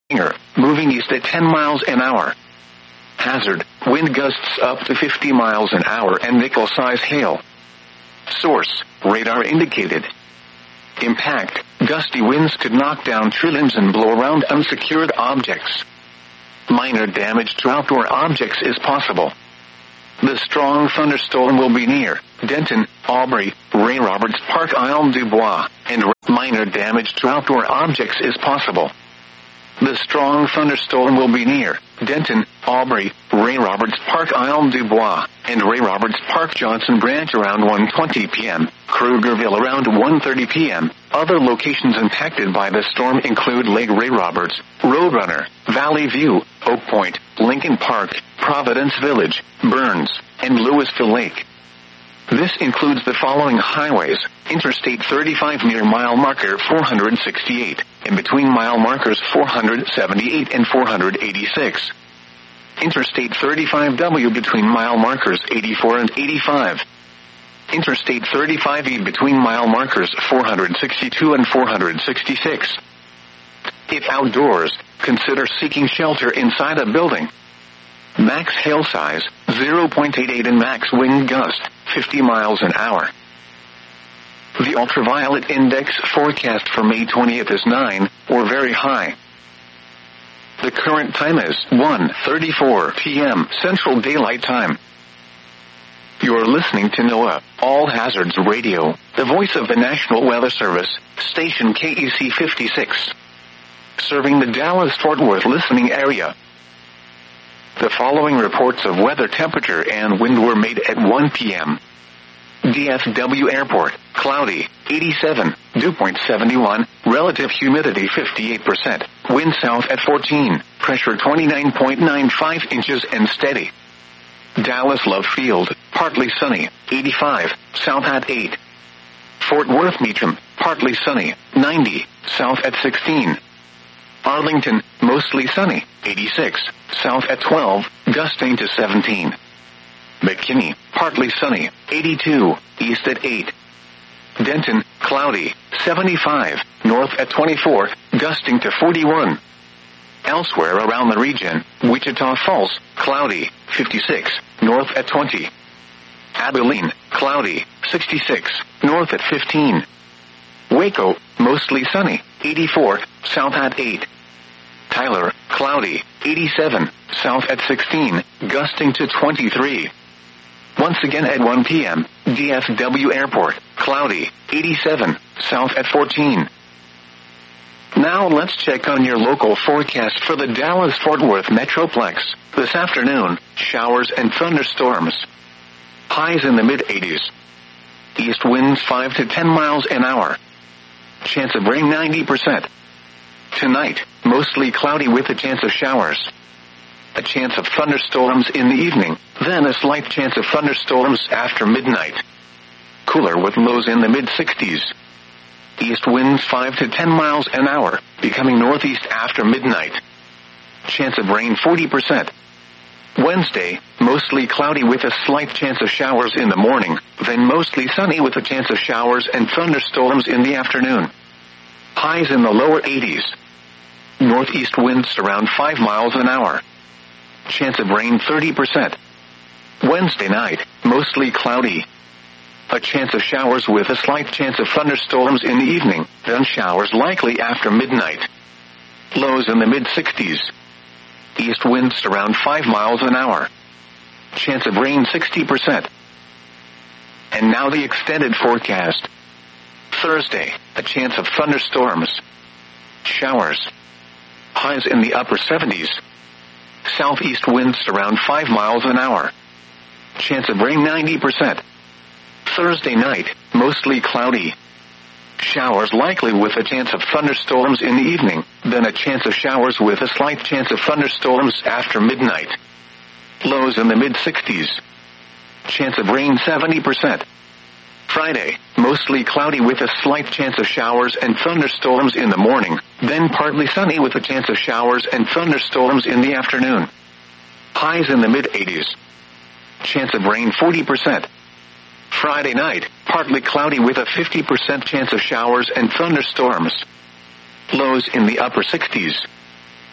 moving east at 10 miles an hour. Hazard, wind gusts up to 50 miles an hour and nickel-size hail. Source, radar indicated. Impact, gusty winds could knock down trillions and blow around unsecured objects. Minor damage to outdoor objects is possible. The strong thunderstorm will be near Denton, Aubrey, Ray Roberts Park, Isle du Bois, and minor damage to outdoor objects is possible. The strong thunderstorm will be near Denton, Aubrey, Ray Roberts Park, Isle du Bois, and Ray Roberts Park, Johnson Branch around 1:20 p.m., Krugerville around 1:30 p.m. Other locations impacted by the storm include Lake Ray Roberts, Roadrunner, Valley View, Oak Point, Lincoln Park, Providence Village, Burns, and Louisville Lake. This includes the following highways: Interstate 35 near mile marker 468, and between mile markers 478 and 486. Interstate 35W between mile markers 84 and 85. Interstate 35E between mile markers 462 and 466. If outdoors, consider seeking shelter inside a building. Max hail size, 0.88 and max wind gust, 50 miles an hour. The ultraviolet index forecast for May 20th is 9, or very high. The current time is 1:34 p.m. Central Daylight Time. You're listening to NOAA, All Hazards Radio, the voice of the National Weather Service, station KEC 56. Serving the Dallas-Fort Worth listening area. The following reports of weather, temperature, and wind were made at 1 p.m. DFW Airport, cloudy, 87, dew point 71, relative humidity 58%, wind south at 14, pressure 29.95 inches and steady. Dallas Love Field, partly sunny, 85, south at 8. Fort Worth Meacham, partly sunny, 90, south at 16. Arlington, mostly sunny, 86, south at 12, gusting to 17. McKinney, partly sunny, 82, east at 8. Denton, cloudy, 75, north at 24, gusting to 41. Elsewhere around the region, Wichita Falls, cloudy, 56, north at 20. Abilene, cloudy, 66, north at 15. Waco, mostly sunny, 84, south at 8. Tyler, cloudy, 87, south at 16, gusting to 23. Once again at 1 p.m., DFW Airport, cloudy, 87, south at 14. Now let's check on your local forecast for the Dallas-Fort Worth Metroplex. This afternoon, showers and thunderstorms. Highs in the mid-80s. East winds 5 to 10 miles an hour. Chance of rain 90%. Tonight, mostly cloudy with a chance of showers. A chance of thunderstorms in the evening, then a slight chance of thunderstorms after midnight. Cooler with lows in the mid-60s. East winds 5 to 10 miles an hour, becoming northeast after midnight. Chance of rain 40%. Wednesday, mostly cloudy with a slight chance of showers in the morning, then mostly sunny with a chance of showers and thunderstorms in the afternoon. Highs in the lower 80s. Northeast winds around 5 miles an hour. Chance of rain 30%. Wednesday night, mostly cloudy. A chance of showers with a slight chance of thunderstorms in the evening, then showers likely after midnight. Lows in the mid-60s. East winds around 5 miles an hour. Chance of rain 60%. And now the extended forecast. Thursday, a chance of thunderstorms. Showers. Highs in the upper 70s. Southeast winds around 5 miles an hour. Chance of rain 90%. Thursday night, mostly cloudy. Showers likely with a chance of thunderstorms in the evening, then a chance of showers with a slight chance of thunderstorms after midnight. Lows in the mid-60s. Chance of rain 70%. Friday, mostly cloudy with a slight chance of showers and thunderstorms in the morning, then partly sunny with a chance of showers and thunderstorms in the afternoon. Highs in the mid-80s. Chance of rain 40%. Friday night, partly cloudy with a 50% chance of showers and thunderstorms. Lows in the upper 60s.